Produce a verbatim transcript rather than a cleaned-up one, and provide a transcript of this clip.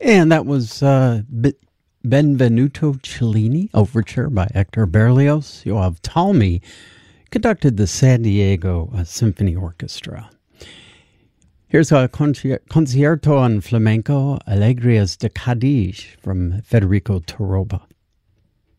And that was uh, Benvenuto Cellini, Overture by Hector Berlioz. Yoav Talmy conducted the San Diego uh, Symphony Orchestra. Here's a concierto on flamenco, Alegrias de Cádiz, from Federico Toroba.